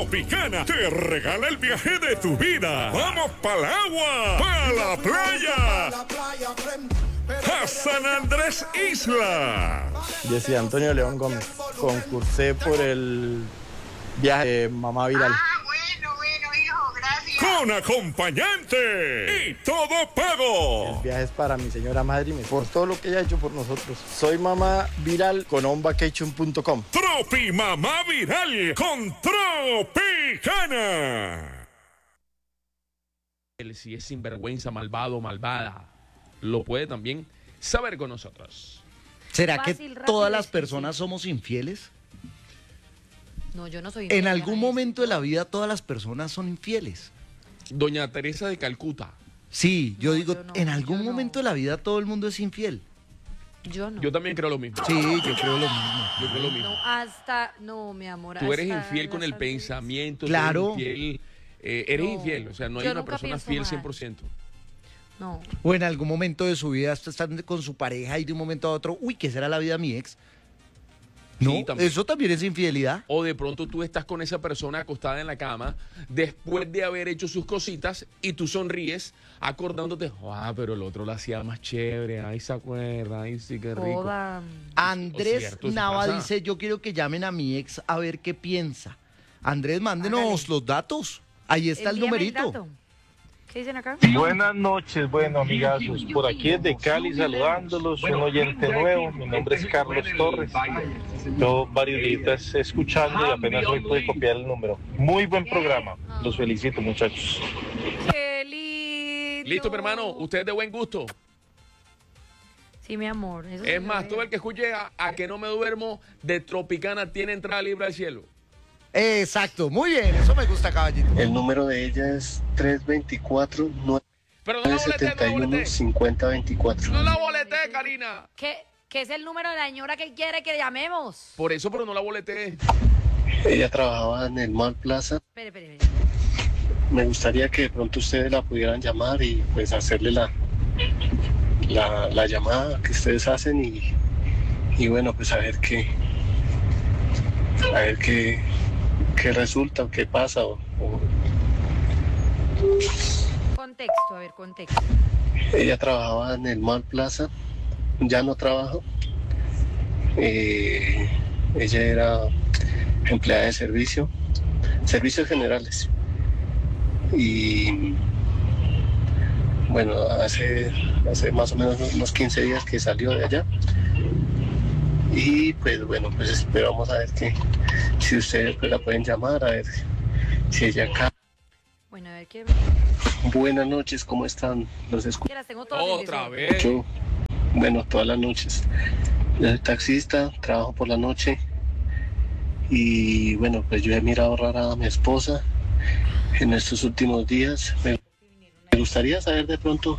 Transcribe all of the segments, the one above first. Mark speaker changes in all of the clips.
Speaker 1: Tropicana te regala el viaje de tu vida. ¡Vamos para el agua! ¡Para la playa! ¡A San Andrés Isla!
Speaker 2: Yo soy Antonio León Gómez. Concursé por el viaje de Mamá Viral.
Speaker 3: Bueno, hijo, gracias.
Speaker 1: ¡Con acompañante! ¡Y todo pago!
Speaker 2: El viaje es para mi señora madre y por todo lo que ella ha hecho por nosotros. Soy Mamá Viral con onvacation.com.
Speaker 1: Tropi Mamá Viral con Tropicana.
Speaker 4: Él si es sinvergüenza, malvado, malvada, lo puede también saber con nosotros.
Speaker 5: ¿Será
Speaker 6: Fácil,
Speaker 5: que
Speaker 6: rápido,
Speaker 5: todas las
Speaker 6: difícil.
Speaker 5: personas somos infieles?
Speaker 6: No, yo no soy
Speaker 5: En
Speaker 6: infiel,
Speaker 5: algún
Speaker 6: Anaís.
Speaker 5: momento de la vida todas las personas son infieles.
Speaker 4: Doña Teresa de Calcuta.
Speaker 5: Sí, yo
Speaker 6: No,
Speaker 5: digo,
Speaker 6: yo no,
Speaker 5: en algún
Speaker 6: yo no.
Speaker 5: momento de la vida todo el mundo es infiel.
Speaker 6: Yo no.
Speaker 4: Yo también creo lo mismo.
Speaker 5: Sí, yo creo lo mismo.
Speaker 4: Yo creo lo mismo.
Speaker 6: No, mi amor.
Speaker 4: Tú eres
Speaker 6: hasta
Speaker 4: infiel con
Speaker 6: las
Speaker 4: el
Speaker 6: alturas.
Speaker 4: pensamiento.
Speaker 5: Claro.
Speaker 4: Tú eres infiel. Eres
Speaker 6: No,
Speaker 4: infiel. O sea, no hay
Speaker 6: yo
Speaker 4: una
Speaker 6: nunca
Speaker 4: persona
Speaker 6: pienso
Speaker 4: fiel
Speaker 6: mal.
Speaker 4: 100%.
Speaker 6: No.
Speaker 5: O en algún momento de su vida están con su pareja y de un momento a otro, uy, ¿qué será la vida de mi ex? No,
Speaker 4: Sí, también.
Speaker 5: eso también es infidelidad.
Speaker 4: O de pronto tú estás con esa persona acostada en la cama después de haber hecho sus cositas y tú sonríes acordándote, pero el otro lo hacía más chévere, ay, se acuerda, ay, sí, qué rico.
Speaker 6: Toda.
Speaker 5: Andrés
Speaker 4: cierto, eso
Speaker 5: Nava
Speaker 4: pasa.
Speaker 5: dice, yo quiero que llamen a mi ex a ver qué piensa. Andrés, mándenos
Speaker 6: Hágale.
Speaker 5: los datos. Ahí está el
Speaker 6: Envíame
Speaker 5: numerito.
Speaker 6: dato. ¿Qué dicen acá?
Speaker 7: Buenas noches, bueno amigazos, por aquí desde Cali saludándolos, un oyente nuevo, mi nombre es Carlos Torres, yo varios días escuchando y apenas hoy pude copiar el número. Muy buen programa, los felicito muchachos.
Speaker 6: ¡Qué lindo!
Speaker 4: Listo, mi hermano, usted es de buen gusto.
Speaker 6: Sí, mi amor. Eso sí
Speaker 4: Es
Speaker 6: lo
Speaker 4: más,
Speaker 6: veo.
Speaker 4: todo el que escuche a que no me duermo de Tropicana tiene entrada libre al cielo.
Speaker 5: Exacto, muy bien, eso me gusta, caballito.
Speaker 8: El número de ella es 324
Speaker 4: Pero no la boleté, no la
Speaker 8: 971
Speaker 4: boleté.
Speaker 8: 5024.
Speaker 4: No la boleté, Karina.
Speaker 6: ¿Qué es el número de la señora que quiere que llamemos?
Speaker 4: Por eso, pero no la boleté.
Speaker 8: Ella trabajaba en el Mall Plaza.
Speaker 6: Espere.
Speaker 8: Me gustaría que de pronto ustedes la pudieran llamar y pues hacerle la llamada que ustedes hacen y bueno, pues a ver qué resulta o qué pasa
Speaker 6: Contexto, a ver, contexto.
Speaker 8: Ella trabajaba en el Mall Plaza, ya no trabaja. Ella era empleada de servicios generales. Y bueno, hace más o menos unos 15 días que salió de allá. Y pues bueno, pues esperamos a ver si ustedes pues la pueden llamar, a ver si ella acá.
Speaker 6: Bueno, a ver qué.
Speaker 8: Buenas noches, ¿cómo están? Los escucho.
Speaker 6: Las tengo todas
Speaker 4: Otra vez.
Speaker 8: Bueno, todas las noches. Yo soy taxista, trabajo por la noche y bueno, pues yo he mirado rara a mi esposa en estos últimos días. Me gustaría saber de pronto.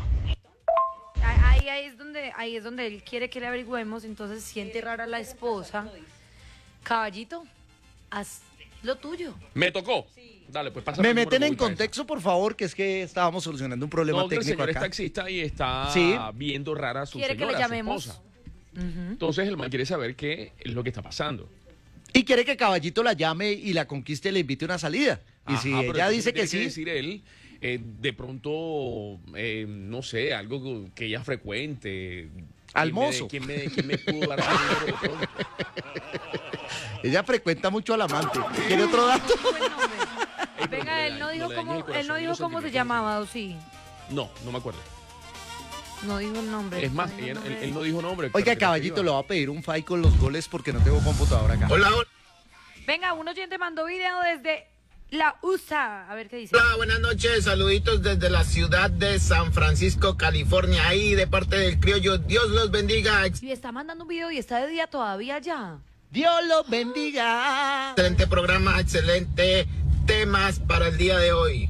Speaker 6: Ahí es donde él quiere que le averigüemos, entonces siente rara a la esposa. Caballito, haz lo tuyo.
Speaker 4: Me tocó. Dale, pues pasa.
Speaker 5: Me meten en contexto, por favor, que es que estábamos solucionando un problema
Speaker 4: No, que el
Speaker 5: técnico
Speaker 4: señor es
Speaker 5: acá.
Speaker 4: taxista y está
Speaker 5: Sí.
Speaker 4: viendo rara a su
Speaker 6: Quiere que
Speaker 4: señora,
Speaker 6: le
Speaker 4: a su
Speaker 6: llamemos.
Speaker 4: esposa. Entonces el man quiere saber qué es lo que está pasando.
Speaker 5: Y quiere que Caballito la llame y la conquiste y le invite una salida. Y
Speaker 4: Ajá,
Speaker 5: si
Speaker 4: pero
Speaker 5: ella
Speaker 4: entonces
Speaker 5: dice que
Speaker 4: tiene
Speaker 5: sí,
Speaker 4: decir él, de pronto, no sé, algo que ella frecuente.
Speaker 5: Al mozo.
Speaker 4: ¿Quién me pudo dar ese número de pronto?
Speaker 5: ella frecuenta mucho al amante. ¿Quiere otro dato?
Speaker 4: Ey, pero
Speaker 6: Venga, él no dijo cómo se llamaba, ¿o sí?
Speaker 4: No me acuerdo.
Speaker 6: No dijo el nombre.
Speaker 4: Es más,
Speaker 6: no dijo el nombre.
Speaker 4: él no dijo nombre.
Speaker 5: Oiga,
Speaker 4: pero
Speaker 5: Caballito,
Speaker 4: que
Speaker 5: le voy a pedir un file con los goles porque no tengo computadora acá.
Speaker 7: Hola,
Speaker 6: Venga, un oyente mandó video desde la USA. A ver qué dice.
Speaker 7: hola, buenas noches, saluditos desde la ciudad de San Francisco, California, ahí de parte del criollo, Dios los bendiga,
Speaker 6: Y está mandando un video y está de día todavía ya.
Speaker 5: Dios los bendiga.
Speaker 7: excelente programa, excelente temas para el día de hoy.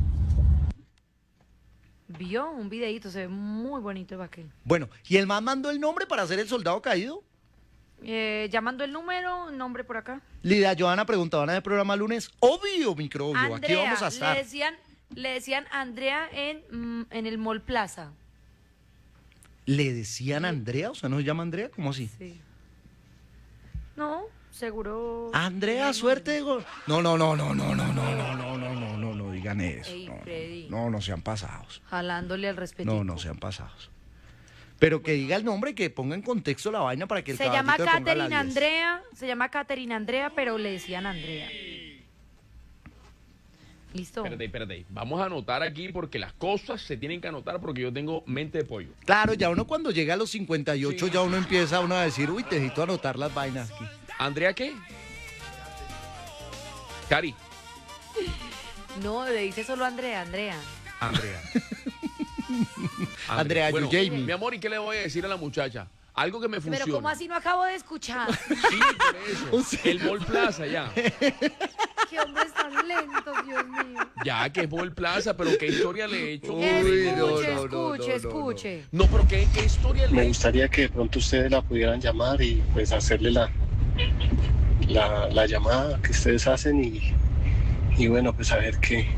Speaker 6: Vio un videito, se ve muy bonito el vaquero.
Speaker 5: Bueno, ¿y el man mandó el nombre para ser el soldado caído?
Speaker 6: Llamando el número, nombre por acá.
Speaker 5: Lidia Johanna preguntaba en el programa lunes. Obvio, microbio, aquí
Speaker 6: Andrea,
Speaker 5: vamos a estar.
Speaker 6: le decían Andrea en el Mall Plaza.
Speaker 5: ¿Le decían Andrea? O sea, ¿no se llama Andrea? ¿Cómo así?
Speaker 6: Sí. No, seguro.
Speaker 5: Andrea, suerte. No, digan eso.
Speaker 6: Ey, Freddy.
Speaker 5: No sean pasados.
Speaker 6: Jalándole al respetito.
Speaker 5: No sean pasados. Pero que diga el nombre, que ponga en contexto la vaina para que el
Speaker 6: Se llama
Speaker 5: caballito le ponga la
Speaker 6: Katherine
Speaker 5: 10.
Speaker 6: Andrea. Se llama Katherine Andrea, pero le decían Andrea. Listo.
Speaker 4: Espérate. Vamos a anotar aquí porque las cosas se tienen que anotar porque yo tengo mente de pollo.
Speaker 5: Claro, ya uno cuando llega a los 58, ya uno empieza a decir, uy, necesito anotar las vainas aquí.
Speaker 4: ¿Andrea qué? Cari.
Speaker 6: No, le dice solo Andrea.
Speaker 5: Andrea
Speaker 4: Bueno,
Speaker 5: Jamie.
Speaker 4: mi amor, ¿y qué le voy a decir a la muchacha? Algo que me funcione.
Speaker 6: Pero ¿cómo así no acabo de escuchar?
Speaker 4: Sí, por eso. El Mall Plaza, ya.
Speaker 6: Qué hombres tan lentos, Dios mío.
Speaker 4: Ya, que es Mall Plaza, pero ¿qué historia le he hecho?
Speaker 6: Escuche.
Speaker 4: No, pero ¿qué historia le
Speaker 8: Me
Speaker 4: he hecho?
Speaker 8: gustaría que de pronto ustedes la pudieran llamar y pues hacerle la llamada que ustedes hacen y bueno, pues a ver qué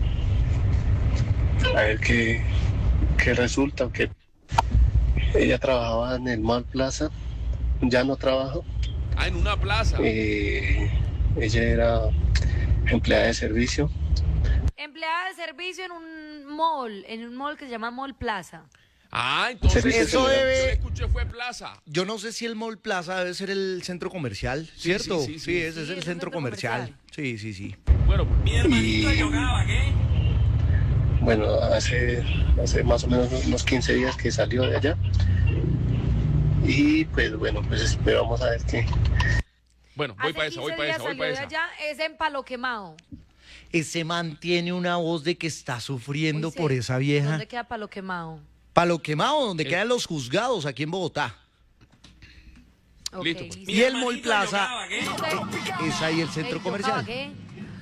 Speaker 8: resulta, que ella trabajaba en el Mall Plaza, ya no trabaja.
Speaker 4: En una plaza.
Speaker 8: Ella era empleada de servicio.
Speaker 6: Empleada de servicio en un mall que se llama Mall Plaza.
Speaker 4: Entonces
Speaker 8: Eso
Speaker 4: yo
Speaker 5: debe-
Speaker 4: le escuché fue plaza.
Speaker 5: Yo no sé si el Mall Plaza debe ser el centro comercial, ¿cierto?
Speaker 4: sí.
Speaker 5: Sí, ese es
Speaker 6: Sí,
Speaker 5: el
Speaker 6: es un
Speaker 5: centro
Speaker 6: centro
Speaker 5: comercial.
Speaker 6: comercial.
Speaker 5: Sí.
Speaker 4: Bueno,
Speaker 8: Y bueno, hace más o menos unos 15 días que salió de allá. Y pues bueno, pues vamos a ver qué.
Speaker 4: voy
Speaker 6: Hace
Speaker 4: para esa,
Speaker 6: 15 días salió de allá, es en Palo Quemado.
Speaker 5: Ese man tiene una voz de que está sufriendo
Speaker 6: Uy, sí.
Speaker 5: por esa vieja.
Speaker 6: ¿Dónde queda Palo Quemado?
Speaker 5: Palo Quemado, donde quedan los juzgados aquí en Bogotá.
Speaker 6: Ok,
Speaker 4: Listo, pues.
Speaker 5: Y el Mall Plaza es ahí el centro
Speaker 6: Ey,
Speaker 5: comercial.
Speaker 6: ¿qué?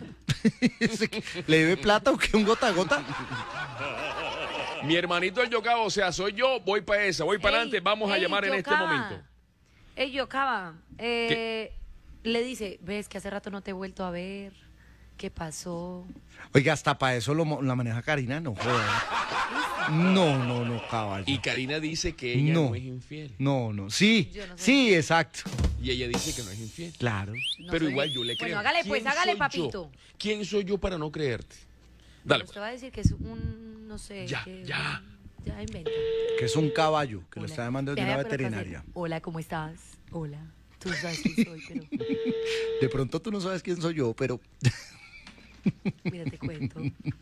Speaker 5: ¿Le debe plata o qué? ¿Un gota a gota?
Speaker 4: mi hermanito el Yocabo, o sea, soy yo, voy para esa, voy para
Speaker 6: Ey,
Speaker 4: adelante, vamos a
Speaker 6: ey,
Speaker 4: llamar en este
Speaker 6: Yocaba.
Speaker 4: momento.
Speaker 6: Ey, Yocaba, le dice, ves que hace rato no te he vuelto a ver. ¿Qué pasó?
Speaker 5: Oiga, hasta para eso la maneja Karina, no joda. No, caballo.
Speaker 4: Y Karina dice que ella no,
Speaker 5: No.
Speaker 4: es infiel.
Speaker 5: No. Sí,
Speaker 6: Yo no sé.
Speaker 5: sí, exacto.
Speaker 4: Y ella dice que no es infiel.
Speaker 5: Claro.
Speaker 6: No
Speaker 4: Pero
Speaker 6: soy-
Speaker 4: igual yo le creo.
Speaker 6: Bueno, hágale pues,
Speaker 4: ¿Quién
Speaker 6: hágale,
Speaker 4: soy
Speaker 6: papito.
Speaker 4: yo? ¿Quién soy yo para no creerte? Dale,
Speaker 6: Usted
Speaker 4: pues.
Speaker 6: va a decir que es un, no sé.
Speaker 4: Ya.
Speaker 6: Ya inventa.
Speaker 5: Que es un caballo que lo
Speaker 6: Hola.
Speaker 5: está llamando de
Speaker 6: Vea,
Speaker 5: una
Speaker 6: pero
Speaker 5: veterinaria.
Speaker 6: fácil. Hola, ¿cómo estás? Hola. Tú sabes quién soy, pero
Speaker 5: De pronto tú no sabes quién soy yo, pero
Speaker 6: mira, te cuento.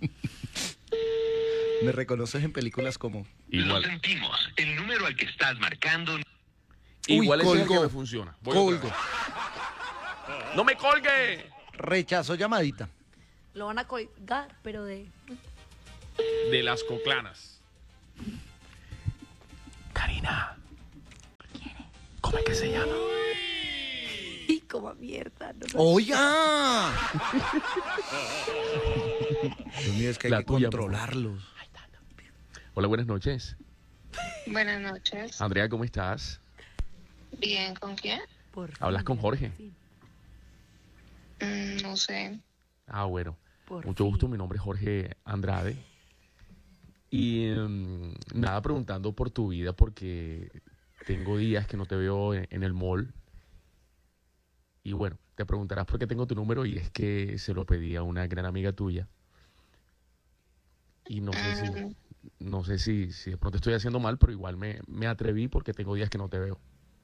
Speaker 5: me reconoces en películas como...
Speaker 9: Lo sentimos. El número al que estás marcando.
Speaker 4: Igual ese es el que
Speaker 5: colgó.
Speaker 4: me funciona. Voy otra
Speaker 5: Colgo.
Speaker 4: vez. ¡No me colgue!
Speaker 5: Rechazo llamadita.
Speaker 6: Lo van a colgar, pero de...
Speaker 4: De las coclanas. Karina. ¿Cómo es que se llama?
Speaker 6: Y como mierda. No, no.
Speaker 5: ¡Oiga! Dios mío, es que hay
Speaker 4: La
Speaker 5: que
Speaker 4: tuya, por
Speaker 5: controlarlos.
Speaker 4: Hola, buenas noches.
Speaker 3: Buenas noches.
Speaker 4: Andrea, ¿cómo estás?
Speaker 3: Bien, ¿con quién?
Speaker 6: Por
Speaker 4: ¿Hablas
Speaker 6: fin,
Speaker 4: con Jorge?
Speaker 6: por fin,
Speaker 3: No sé.
Speaker 4: Bueno.
Speaker 6: por
Speaker 4: Mucho
Speaker 6: fin.
Speaker 4: gusto, mi nombre es Jorge Andrade. Y nada, preguntando por tu vida porque tengo días que no te veo en el mall. Y bueno, te preguntarás por qué tengo tu número y es que se lo pedí a una gran amiga tuya. Y no sé si de pronto estoy haciendo mal, pero igual me atreví porque tengo días que no te veo.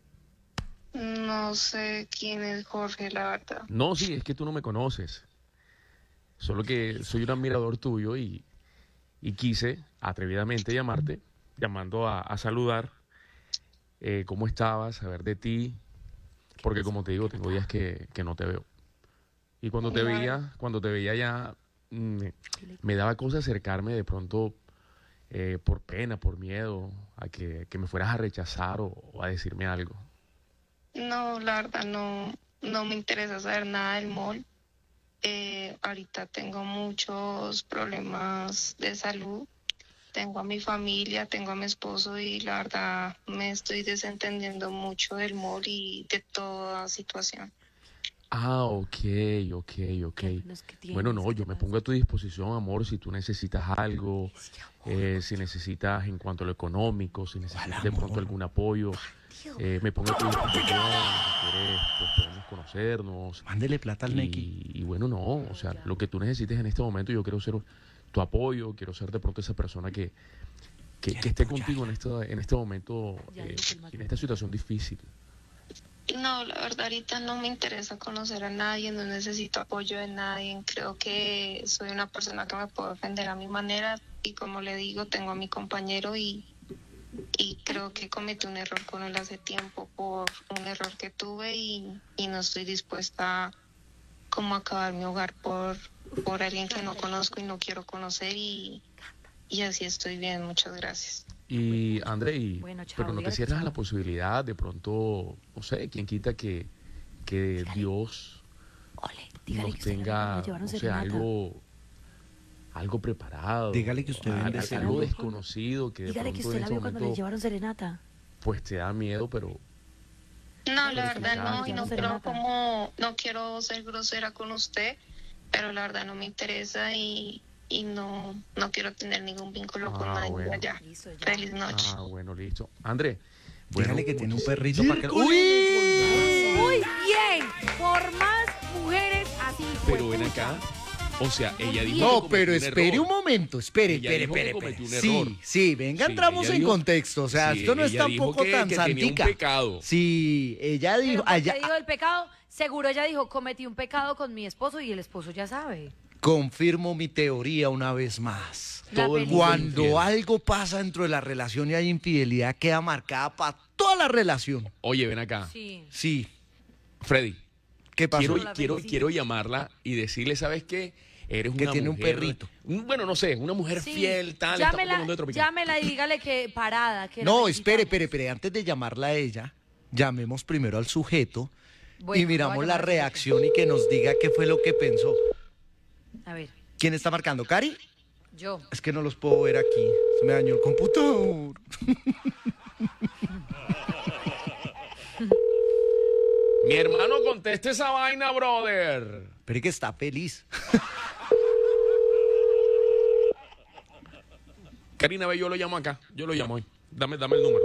Speaker 3: No sé quién es Jorge, la verdad.
Speaker 4: No, sí, es que tú no me conoces. Solo que soy un admirador tuyo y quise atrevidamente llamando a saludar cómo estabas, saber de ti, porque como te digo, tengo días que no te veo. Y cuando te veía ya me daba cosa acercarme de pronto por pena, por miedo, a que me fueras a rechazar o a decirme algo.
Speaker 3: No, la verdad no me interesa saber nada del mall. Ahorita tengo muchos problemas de salud. Tengo a mi familia, tengo a mi esposo y la verdad me estoy desentendiendo mucho del mall y de toda situación.
Speaker 4: Ah, ok.
Speaker 6: Los que tienen,
Speaker 4: Bueno, no,
Speaker 6: ¿qué
Speaker 4: yo me
Speaker 6: pasa?
Speaker 4: pongo a tu disposición, amor, si tú necesitas algo, si necesitas en cuanto a lo económico, si necesitas de pronto algún apoyo, me pongo a tu disposición, si quieres, pues podemos conocernos.
Speaker 5: Mándele plata al Neki.
Speaker 4: Y bueno, no, o sea, lo que tú necesites en este momento, yo quiero ser tu apoyo, quiero ser de pronto esa persona que esté contigo en este momento, en esta situación difícil.
Speaker 3: No, la verdad ahorita no me interesa conocer a nadie, no necesito apoyo de nadie. Creo que soy una persona que me puedo defender a mi manera y como le digo, tengo a mi compañero y creo que cometí un error con él hace tiempo por un error que tuve y no estoy dispuesta como a acabar mi hogar por alguien que no conozco y no quiero conocer y así estoy bien, muchas gracias.
Speaker 4: Y André,
Speaker 6: Bueno, chao,
Speaker 4: pero no te
Speaker 6: dígale
Speaker 4: cierras a
Speaker 6: chao.
Speaker 4: la posibilidad, de pronto, no sé, quién quita que Dios
Speaker 6: Ole, dígale
Speaker 4: nos
Speaker 6: que usted
Speaker 4: tenga,
Speaker 6: le llevaron
Speaker 4: no sé,
Speaker 6: serenata.
Speaker 4: algo preparado.
Speaker 5: Dígale que usted vende
Speaker 4: algo
Speaker 5: serenata.
Speaker 4: desconocido que de
Speaker 6: Dígale que
Speaker 4: pronto
Speaker 6: usted
Speaker 4: en
Speaker 6: la
Speaker 4: este
Speaker 6: vio cuando le
Speaker 4: momento
Speaker 6: llevaron serenata.
Speaker 4: pues te da miedo, pero
Speaker 3: No, la verdad no, y no
Speaker 6: Serenata.
Speaker 3: creo no quiero ser grosera con usted, pero la verdad no me interesa y no quiero tener ningún vínculo con nadie
Speaker 4: bueno.
Speaker 3: allá.
Speaker 6: Listo, ya.
Speaker 3: Feliz noche.
Speaker 4: bueno, listo. André, bueno,
Speaker 5: Dígale que tiene un
Speaker 4: muchis-
Speaker 5: perrito para que...
Speaker 6: ¡Uy! Muy bien, por más mujeres así.
Speaker 4: Pero ven
Speaker 6: juepucha.
Speaker 4: acá, o sea, ella dijo
Speaker 5: No,
Speaker 4: que
Speaker 5: pero
Speaker 4: cometió
Speaker 5: espere
Speaker 4: error.
Speaker 5: un momento, espere.
Speaker 4: Ella dijo que cometió un error.
Speaker 5: Sí, sí, venga,
Speaker 4: Sí,
Speaker 5: entramos
Speaker 4: ella
Speaker 5: en
Speaker 4: dijo-
Speaker 5: contexto, o sea,
Speaker 4: sí,
Speaker 5: esto no es
Speaker 4: ella dijo
Speaker 5: tampoco
Speaker 4: que
Speaker 5: tan
Speaker 4: tenía un
Speaker 5: santica.
Speaker 4: pecado.
Speaker 5: Sí, ella
Speaker 6: Pero
Speaker 5: dijo,
Speaker 6: porque
Speaker 5: allá,
Speaker 6: dijo el pecado, seguro ella dijo, cometí un pecado con mi esposo y el esposo ya sabe.
Speaker 5: confirmo mi teoría una vez más.
Speaker 6: La
Speaker 4: Todo el
Speaker 6: película.
Speaker 4: mundo infiel.
Speaker 5: Cuando algo pasa dentro de la relación y hay infidelidad, queda marcada para toda la relación.
Speaker 4: Oye, ven acá.
Speaker 6: Sí.
Speaker 5: Sí,
Speaker 4: Freddy,
Speaker 5: ¿qué pasó?
Speaker 4: quiero,
Speaker 6: La
Speaker 4: quiero,
Speaker 6: felicito.
Speaker 4: quiero llamarla y decirle, ¿sabes qué? Eres
Speaker 5: Que
Speaker 4: una
Speaker 5: tiene un
Speaker 4: mujer,
Speaker 5: perrito.
Speaker 4: Bueno, no sé, una mujer
Speaker 6: Sí.
Speaker 4: fiel, tal. está
Speaker 6: Llámela,
Speaker 4: tomando de tropical.
Speaker 6: llámela y dígale que parada. Que
Speaker 5: No,
Speaker 6: la
Speaker 5: espere,
Speaker 6: necesitamos.
Speaker 5: antes de llamarla a ella, llamemos primero al sujeto
Speaker 6: Bueno,
Speaker 5: y miramos
Speaker 6: voy a
Speaker 5: la
Speaker 6: llamar al sujeto.
Speaker 5: reacción y que nos diga qué fue lo que pensó.
Speaker 6: A ver,
Speaker 5: ¿Quién está marcando? ¿Cari?
Speaker 6: yo.
Speaker 5: Es que no los puedo ver aquí. Se me dañó el computador.
Speaker 4: Mi hermano, conteste esa vaina, brother.
Speaker 5: Pero que está feliz.
Speaker 4: Karina, ve, yo lo llamo acá. Yo lo llamo hoy. Dame el número.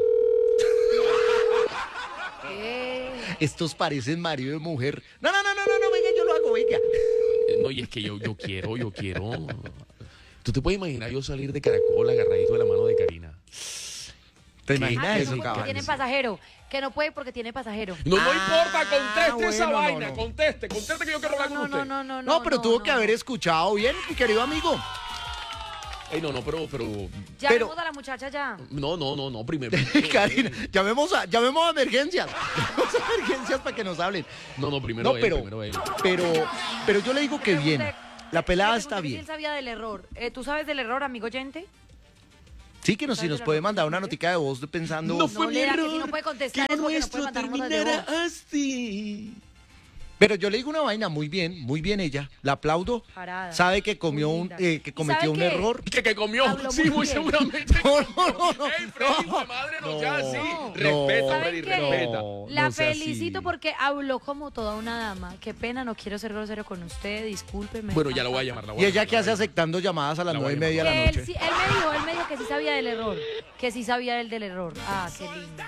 Speaker 5: Estos parecen marido y mujer. No, venga, yo lo hago, venga.
Speaker 4: No, y es que yo quiero. ¿Tú te puedes imaginar yo salir de Caracol agarradito de la mano de Karina?
Speaker 5: ¿Te
Speaker 4: ¿Qué?
Speaker 5: imaginas
Speaker 6: Que
Speaker 5: eso,
Speaker 6: no puede porque
Speaker 5: caballo?
Speaker 6: tiene pasajero. Que no puede porque tiene pasajero.
Speaker 4: No importa, conteste
Speaker 5: bueno,
Speaker 4: esa
Speaker 5: no,
Speaker 4: vaina,
Speaker 5: no.
Speaker 4: Conteste que yo quiero hablar con usted.
Speaker 5: No, pero tuvo que haber escuchado bien, mi querido amigo.
Speaker 4: Ey, no, pero...
Speaker 6: Llamemos a la muchacha ya.
Speaker 4: No, primero.
Speaker 5: Karina, llamemos a emergencias. Llamemos a emergencias para que nos hablen.
Speaker 4: No, primero
Speaker 5: No,
Speaker 4: él,
Speaker 5: pero,
Speaker 4: primero él.
Speaker 5: pero yo le digo que bien. La pelada
Speaker 6: Le
Speaker 5: está
Speaker 6: pregunté si
Speaker 5: bien.
Speaker 6: él sabía del error. ¿Tú sabes del error, amigo oyente?
Speaker 5: Sí, que si nos puede mandar una notica de voz pensando.
Speaker 4: No fue
Speaker 6: No
Speaker 4: mi
Speaker 6: le da que
Speaker 4: error,
Speaker 6: si no puede contestar
Speaker 4: que
Speaker 6: es
Speaker 4: lo
Speaker 6: porque no puede
Speaker 4: nuestro
Speaker 6: mandar notas de
Speaker 4: terminara
Speaker 6: voz.
Speaker 4: así.
Speaker 5: Pero yo le digo una vaina, muy bien ella. La aplaudo.
Speaker 6: Parada.
Speaker 5: Sabe que comió
Speaker 6: Muy
Speaker 5: un,
Speaker 6: linda.
Speaker 5: que
Speaker 6: ¿Y
Speaker 5: cometió
Speaker 6: sabe
Speaker 5: un
Speaker 6: qué?
Speaker 5: error.
Speaker 4: Que comió,
Speaker 6: Habló
Speaker 4: sí,
Speaker 6: muy
Speaker 4: muy
Speaker 6: bien.
Speaker 4: seguramente.
Speaker 5: No.
Speaker 4: Ey, Freddy, hijo de madre, no sea así.
Speaker 6: No.
Speaker 4: Respeta,
Speaker 6: ¿Saben
Speaker 4: Freddy,
Speaker 6: qué?
Speaker 4: respeta.
Speaker 6: La
Speaker 5: no sea así.
Speaker 6: felicito porque habló como toda una dama. Qué pena, no quiero ser grosero con usted, discúlpeme.
Speaker 4: Bueno, ya la voy a llamar.
Speaker 5: Y ella que hace aceptando llamadas a las
Speaker 4: La voy a
Speaker 5: 9:30 de la
Speaker 6: Él,
Speaker 5: noche.
Speaker 6: sí, él me dijo que sí sabía del error. Que sí sabía del error. Ah, qué lindo.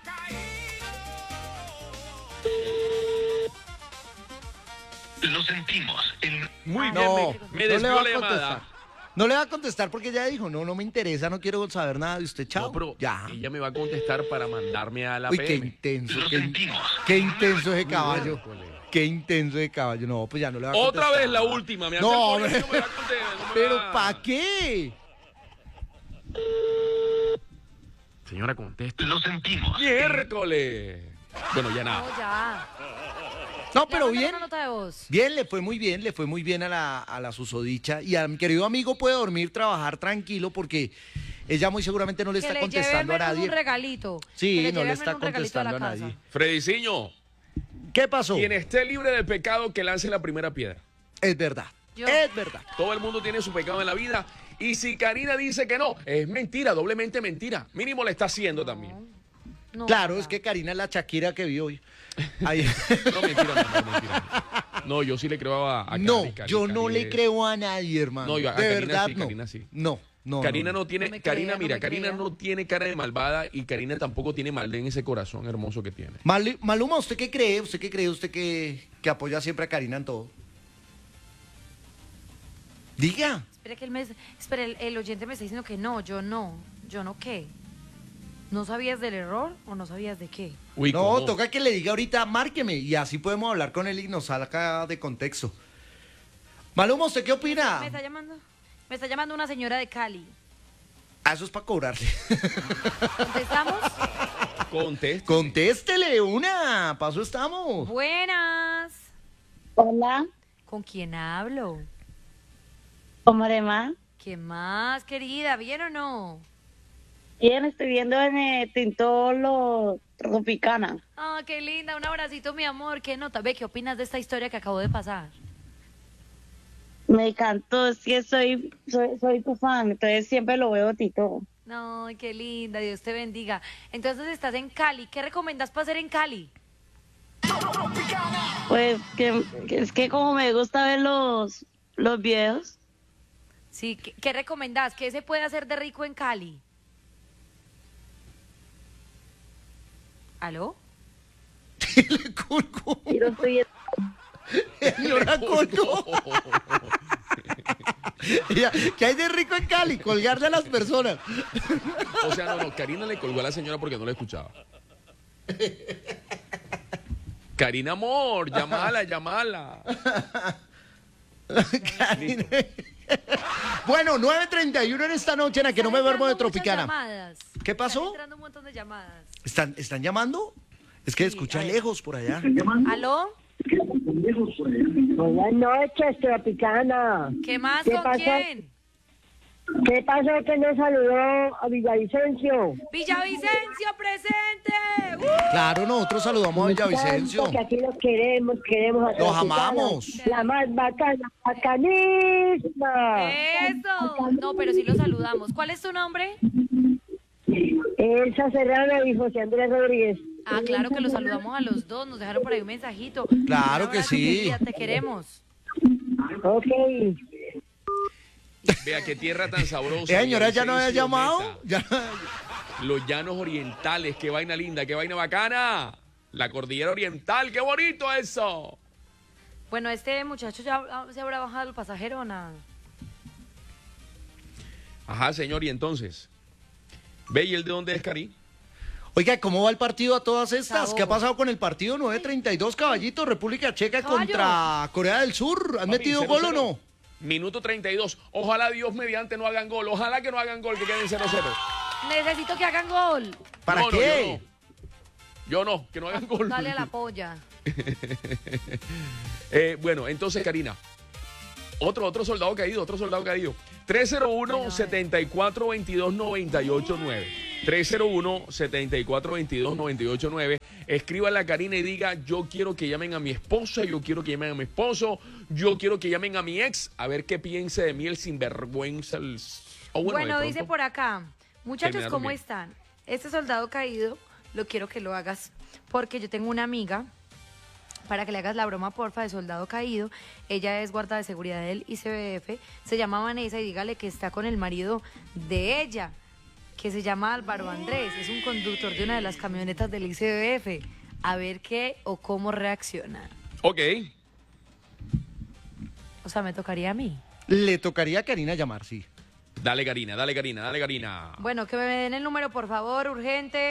Speaker 9: Lo sentimos.
Speaker 4: Muy bien,
Speaker 5: No,
Speaker 4: me
Speaker 5: no le
Speaker 4: desvió
Speaker 5: va
Speaker 4: la
Speaker 5: a
Speaker 4: llamada.
Speaker 5: contestar. No le va a contestar porque ella dijo, no me interesa, no quiero saber nada de usted, chao.
Speaker 4: No, pero
Speaker 5: ya.
Speaker 4: ella me va a contestar para mandarme a la
Speaker 5: Uy, qué
Speaker 4: PM.
Speaker 5: intenso,
Speaker 9: Lo sentimos.
Speaker 5: qué intenso ese caballo.
Speaker 4: Miércoles.
Speaker 5: Qué intenso ese caballo. No, pues ya no le va a contestar.
Speaker 4: Otra vez la última, me hace
Speaker 5: No,
Speaker 4: el poder, no me va a contestar, no me
Speaker 5: pero
Speaker 4: va-
Speaker 5: ¿para qué?
Speaker 4: Señora, conteste.
Speaker 9: Lo sentimos.
Speaker 4: Miércoles. Bueno, ya nada.
Speaker 6: No, ya.
Speaker 5: No,
Speaker 6: Le
Speaker 5: pero
Speaker 6: mandaron
Speaker 5: bien.
Speaker 6: una nota de voz.
Speaker 5: Bien, le fue muy bien a la susodicha. Y a mi querido amigo puede dormir, trabajar tranquilo porque ella muy seguramente no le
Speaker 6: Que
Speaker 5: está
Speaker 6: le
Speaker 5: contestando a
Speaker 6: lleve al menos
Speaker 5: nadie.
Speaker 6: un regalito.
Speaker 5: Sí,
Speaker 6: Que
Speaker 5: no le
Speaker 6: lleve al
Speaker 5: está
Speaker 6: menos un regalito a la
Speaker 5: contestando a
Speaker 6: casa.
Speaker 5: nadie.
Speaker 4: Frediciño,
Speaker 5: ¿Qué pasó?
Speaker 4: quien esté libre de pecado, que lance la primera piedra.
Speaker 5: Es verdad.
Speaker 6: Yo.
Speaker 5: Es verdad.
Speaker 4: Todo el mundo tiene su pecado en la vida. Y si Karina dice que no, es mentira, doblemente mentira. Mínimo le está haciendo también.
Speaker 6: No,
Speaker 5: Claro,
Speaker 6: ya.
Speaker 5: es que Karina es la Shakira que vi hoy. Ahí.
Speaker 4: No, mentira. No, yo sí le creo a
Speaker 5: No,
Speaker 4: Cari,
Speaker 5: yo
Speaker 4: Cari
Speaker 5: no le
Speaker 4: es-
Speaker 5: creo a nadie, hermano.
Speaker 4: No, yo a
Speaker 5: de
Speaker 4: Karina
Speaker 5: verdad
Speaker 4: sí,
Speaker 5: no.
Speaker 4: Karina sí.
Speaker 5: No.
Speaker 4: Karina
Speaker 5: no.
Speaker 4: no tiene,
Speaker 6: No me
Speaker 4: Karina,
Speaker 6: crea,
Speaker 4: mira,
Speaker 6: no me
Speaker 4: Karina
Speaker 6: crea.
Speaker 4: no tiene cara de malvada y Karina tampoco tiene maldad en ese corazón hermoso que tiene.
Speaker 5: Maluma, ¿usted qué cree? ¿Usted qué cree? ¿Usted que apoya siempre a Karina en todo? Diga.
Speaker 6: Espera, el oyente me está diciendo que no, yo no qué. ¿No sabías del error o no sabías de qué?
Speaker 4: Uy,
Speaker 5: No,
Speaker 4: ¿cómo?
Speaker 5: toca que le diga ahorita, márqueme, y así podemos hablar con él y nos saca de contexto. Maluma, ¿usted qué opina?
Speaker 6: Me está llamando una señora de Cali.
Speaker 5: Ah, eso es para cobrarle.
Speaker 6: ¿Contestamos?
Speaker 4: Conteste.
Speaker 5: Contéstele una, paso estamos.
Speaker 6: Buenas.
Speaker 10: Hola,
Speaker 6: ¿Con quién hablo?
Speaker 10: ¿cómo le va?
Speaker 6: ¿Qué más, querida? ¿Bien o no?
Speaker 10: Bien, estoy viendo en Tintolo Tropicana.
Speaker 6: Ah, qué linda. Un abracito, mi amor. ¿Qué nota? Ve, ¿qué opinas de esta historia que acabo de pasar?
Speaker 10: Me encantó, es que soy tu fan, entonces siempre lo veo Tito.
Speaker 6: No, qué linda. Dios te bendiga. Entonces estás en Cali. ¿Qué recomiendas para hacer en Cali?
Speaker 10: Pues que es que como me gusta ver los videos,
Speaker 6: Sí, ¿qué recomendás? ¿Qué se puede hacer de rico en Cali? ¿Aló?
Speaker 5: Le colgó.
Speaker 10: y lo estoy
Speaker 5: Señora colgó. Ya, ¿qué hay de rico en Cali? Colgarle a las personas.
Speaker 4: O sea, no, Karina le colgó a la señora porque no la escuchaba. Karina, amor, llamala.
Speaker 5: Karina. Bueno, 9:31 en esta noche en la que no me duermo de Tropicana.
Speaker 6: Llamadas.
Speaker 5: ¿Qué pasó?
Speaker 6: Están entrando un montón de llamadas.
Speaker 5: ¿Están llamando? Es que
Speaker 6: Sí,
Speaker 5: escucha
Speaker 6: a ver.
Speaker 5: lejos por allá.
Speaker 6: ¿Aló?
Speaker 11: Buenas noches, Tropicana.
Speaker 6: ¿Qué más?
Speaker 11: ¿Qué
Speaker 6: ¿Con
Speaker 11: pasó?
Speaker 6: quién?
Speaker 11: ¿Qué pasó que no saludó a Villavicencio?
Speaker 6: Villavicencio presente.
Speaker 5: Claro, nosotros saludamos a Villavicencio.
Speaker 11: Porque aquí los queremos a
Speaker 5: Los
Speaker 11: Tropicana.
Speaker 5: amamos.
Speaker 11: La más bacana, bacanísima.
Speaker 6: Eso. No, pero sí lo saludamos. ¿Cuál es tu nombre?
Speaker 11: Elsa Serrano y José Andrés Rodríguez.
Speaker 6: Ah, claro que los saludamos a los dos. Nos dejaron por ahí un mensajito.
Speaker 5: Claro
Speaker 6: Un
Speaker 5: que
Speaker 6: abrazo,
Speaker 5: sí.
Speaker 6: querida, te queremos.
Speaker 11: Ok.
Speaker 4: Vea qué tierra tan sabrosa.
Speaker 5: Señora, ya no había
Speaker 4: Villavicencio,
Speaker 5: llamado.
Speaker 4: Meta.
Speaker 5: Ya.
Speaker 4: Los llanos orientales, qué vaina linda, qué vaina bacana. La cordillera oriental, qué bonito eso.
Speaker 6: Bueno, este muchacho ya se habrá bajado el pasajero o nada.
Speaker 4: Ajá, señor, y entonces. ¿Ve y el de dónde es, Cari?
Speaker 5: Oiga, ¿cómo va el partido a todas estas?
Speaker 6: Sabor.
Speaker 5: ¿Qué ha pasado con el partido 9:32, caballito? República Checa
Speaker 6: Caballo.
Speaker 5: contra Corea del Sur. ¿Han
Speaker 4: Papi,
Speaker 5: metido
Speaker 4: 0-0.
Speaker 5: gol o no?
Speaker 4: Minuto 32. Ojalá Dios mediante no hagan gol. Ojalá que no hagan gol, que queden 0-0.
Speaker 6: Necesito que hagan gol.
Speaker 5: ¿Para
Speaker 4: No, no,
Speaker 5: qué?
Speaker 4: yo no, que no hagan gol.
Speaker 6: Dale a la polla.
Speaker 4: Bueno, entonces, Karina. Otro soldado caído. 301-7422-989. 301-7422-989. Escríbale a Karina y diga, yo quiero que llamen a mi esposa, yo quiero que llamen a mi esposo, yo quiero que llamen a mi ex, a ver qué piense de mí el sinvergüenza.
Speaker 6: Bueno, dice por acá, muchachos,
Speaker 4: terminaron
Speaker 6: ¿cómo
Speaker 4: bien.
Speaker 6: están? Este soldado caído, lo quiero que lo hagas, porque yo tengo una amiga, para que le hagas la broma, porfa, de soldado caído. Ella es guarda de seguridad del ICBF, se llama Vanessa, y dígale que está con el marido de ella, que se llama Álvaro Andrés, es un conductor de una de las camionetas del ICBF. A ver qué o cómo reacciona.
Speaker 4: Ok.
Speaker 6: O sea, me tocaría a mí.
Speaker 5: Le tocaría a Karina llamar, sí.
Speaker 4: Dale, Karina.
Speaker 6: Bueno, que me den el número, por favor, urgente.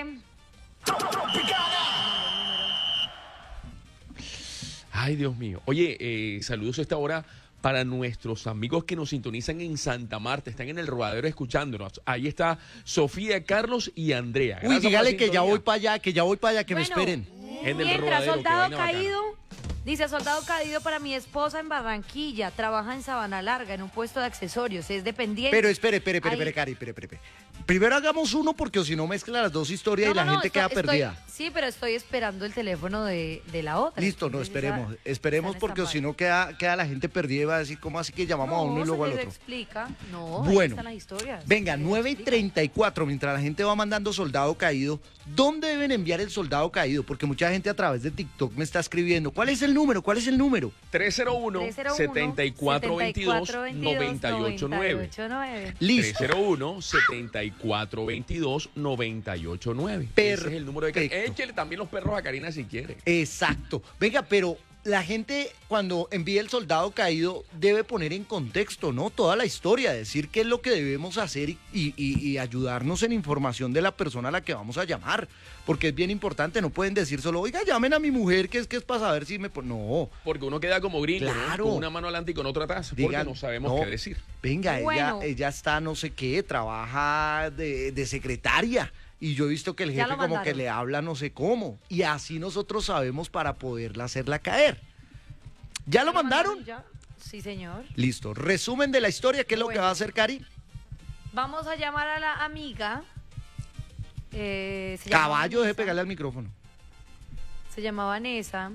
Speaker 4: Ay, Dios mío. Oye, saludos a esta hora para nuestros amigos que nos sintonizan en Santa Marta, están en el Rodadero escuchándonos. Ahí está Sofía, Carlos y Andrea.
Speaker 5: Uy,
Speaker 4: Gracias por la
Speaker 5: dígale que ya
Speaker 4: sintonía.
Speaker 5: voy para allá, que me esperen.
Speaker 4: En el
Speaker 6: Mientras
Speaker 4: Rodadero, qué
Speaker 6: soldado
Speaker 4: vaina bacana.
Speaker 6: caído, Dice, soldado caído para mi esposa en Barranquilla, trabaja en Sabana Larga, en un puesto de accesorios, es dependiente.
Speaker 5: Pero espere,
Speaker 6: Ahí-
Speaker 5: Cari, espere. Primero hagamos uno porque si no mezcla las dos historias y la gente queda perdida.
Speaker 6: Sí, pero estoy esperando el teléfono de la otra.
Speaker 5: Listo, no,
Speaker 6: Entonces,
Speaker 5: esperemos
Speaker 6: está en
Speaker 5: porque si no queda la gente perdida y va a decir, ¿cómo así que llamamos a uno y luego al
Speaker 6: se les
Speaker 5: otro?
Speaker 6: explica. No, ahí
Speaker 5: Bueno,
Speaker 6: están las historias.
Speaker 5: venga,
Speaker 6: Se les
Speaker 5: 9:34, mientras la gente va mandando soldado caído, ¿dónde deben enviar el soldado caído? Porque mucha gente a través de TikTok me está escribiendo, ¿cuál es el número?
Speaker 4: 301-7422-989.
Speaker 5: Listo.
Speaker 4: 301-7422-989. Ese es el número de Karina. Échele también los perros a Karina si quiere.
Speaker 5: Exacto. Venga, pero la gente cuando envía el soldado caído debe poner en contexto, ¿no? Toda la historia, decir qué es lo que debemos hacer y ayudarnos en información de la persona a la que vamos a llamar. Porque es bien importante, no pueden decir solo, oiga, llamen a mi mujer, que es para saber si me... No.
Speaker 4: Porque uno queda como gringo,
Speaker 5: Claro.
Speaker 4: ¿no? Con una mano adelante y con otra atrás, porque
Speaker 5: Digan,
Speaker 4: no sabemos
Speaker 5: no,
Speaker 4: qué decir.
Speaker 5: Venga,
Speaker 6: Bueno.
Speaker 5: ella está no sé qué, trabaja de secretaria. Y yo he visto que el
Speaker 6: Ya
Speaker 5: jefe
Speaker 6: lo
Speaker 5: como que
Speaker 6: mandaron.
Speaker 5: le habla no sé cómo. Y así nosotros sabemos para poderla hacerla caer. ¿Ya lo mandaron?
Speaker 6: ya? Sí, señor.
Speaker 5: Listo. Resumen de la historia, ¿qué es lo que
Speaker 6: Bueno.
Speaker 5: va a hacer Cari?
Speaker 6: Vamos a llamar a la amiga. Se llama
Speaker 5: Caballo, deje
Speaker 6: Vanessa.
Speaker 5: pegarle al micrófono.
Speaker 6: Se llama Vanessa.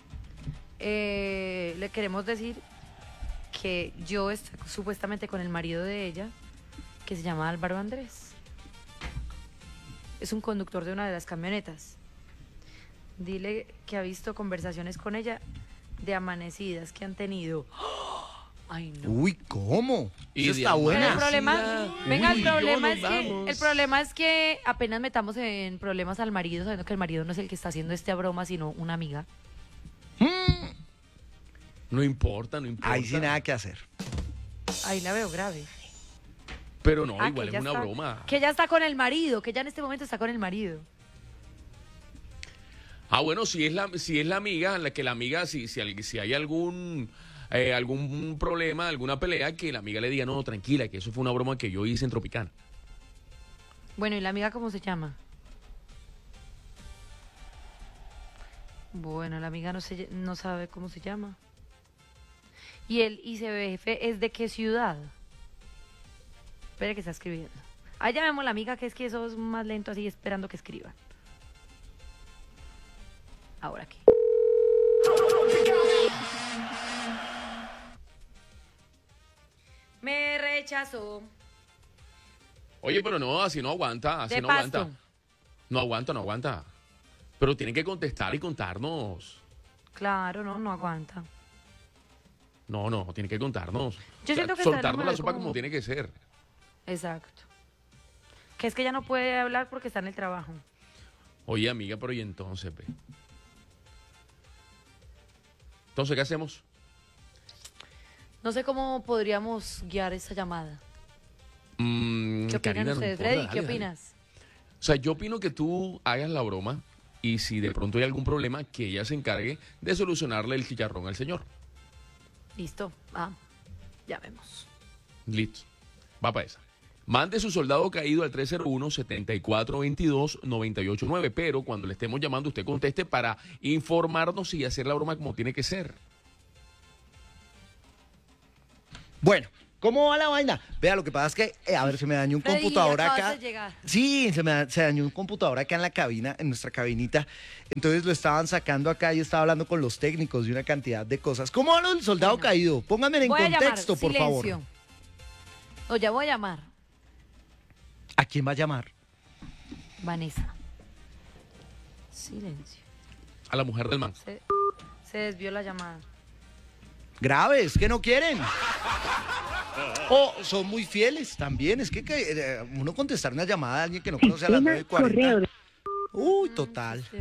Speaker 6: Le queremos decir que yo estoy supuestamente con el marido de ella, que se llama Álvaro Andrés. Es un conductor de una de las camionetas. Dile que ha visto conversaciones con ella de amanecidas que han tenido. Ay, no.
Speaker 5: Uy, ¿cómo?
Speaker 4: Y
Speaker 5: Eso
Speaker 4: de
Speaker 5: está
Speaker 6: Pero
Speaker 5: buena.
Speaker 6: el problema, venga,
Speaker 4: Uy,
Speaker 6: el problema es que apenas metamos en problemas al marido, sabiendo que el marido no es el que está haciendo esta broma, sino una amiga.
Speaker 4: No importa.
Speaker 5: Ahí sí nada que hacer.
Speaker 6: Ahí la veo grave.
Speaker 4: Pero no,
Speaker 6: Ah,
Speaker 4: igual
Speaker 6: que
Speaker 4: es
Speaker 6: ella
Speaker 4: una
Speaker 6: está-
Speaker 4: broma.
Speaker 6: Que ella está con el marido, que ella en este momento está con el marido.
Speaker 4: Ah, bueno, si es la amiga, la amiga, si hay algún problema, alguna pelea, que la amiga le diga, no, tranquila, que eso fue una broma que yo hice en Tropicana.
Speaker 6: Bueno, ¿y la amiga cómo se llama? Bueno, la amiga no sabe cómo se llama. ¿Y el ICBF es de qué ciudad? Espere que está escribiendo. Ahí llamemos a la amiga, que es que eso es más lento así, esperando que escriban. Ahora aquí. Me rechazó.
Speaker 4: Oye, pero no, así no aguanta, así
Speaker 6: De
Speaker 4: no
Speaker 6: pasto.
Speaker 4: aguanta. No aguanta. Pero tienen que contestar y contarnos.
Speaker 6: Claro, no aguanta.
Speaker 4: No, tiene que contarnos.
Speaker 6: Yo siento que está
Speaker 4: soltarnos la
Speaker 6: enamorada
Speaker 4: sopa
Speaker 6: como-
Speaker 4: como tiene que ser.
Speaker 6: Exacto. Que es que ella no puede hablar porque está en el trabajo.
Speaker 4: Oye, amiga, pero ¿y entonces, ve? Entonces, ¿qué hacemos?
Speaker 6: No sé cómo podríamos guiar esa llamada. ¿Qué opinan
Speaker 4: Karina, no
Speaker 6: ustedes,
Speaker 4: importa,
Speaker 6: Freddy?
Speaker 4: dale,
Speaker 6: ¿Qué
Speaker 4: dale.
Speaker 6: opinas?
Speaker 4: O sea, yo opino que tú hagas la broma y si de pronto hay algún problema, que ella se encargue de solucionarle el chicharrón al señor.
Speaker 6: Listo. Ya vemos.
Speaker 4: Listo. Va para esa. Mande su soldado caído al 301-7422-989. Pero cuando le estemos llamando, usted conteste para informarnos y hacer la broma como tiene que ser.
Speaker 5: Bueno, ¿cómo va la vaina? Vea, lo que pasa es que, a ver, se me dañó un
Speaker 6: Freddy,
Speaker 5: computador
Speaker 6: acabas
Speaker 5: acá.
Speaker 6: de llegar.
Speaker 5: Sí, se dañó un computador acá en la cabina, en nuestra cabinita. Entonces lo estaban sacando acá y estaba hablando con los técnicos de una cantidad de cosas. ¿Cómo va lo del soldado caído? Pónganme en
Speaker 6: Voy a
Speaker 5: contexto,
Speaker 6: llamar.
Speaker 5: por favor.
Speaker 6: Silencio. O ya voy a llamar.
Speaker 5: ¿A quién va a llamar?
Speaker 6: Vanessa. Silencio.
Speaker 4: A la mujer del man.
Speaker 6: Se desvió la llamada.
Speaker 5: Graves, que no quieren. O son muy fieles también. Es que uno contestar una llamada a alguien que no conoce a las 9:40. Uy, total.